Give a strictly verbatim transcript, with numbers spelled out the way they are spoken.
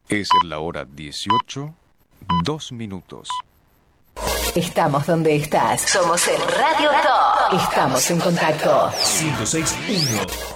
Es la hora dieciocho, dos minutos. Estamos donde estás. Somos el Radio Top. Estamos en contacto. ciento seis punto uno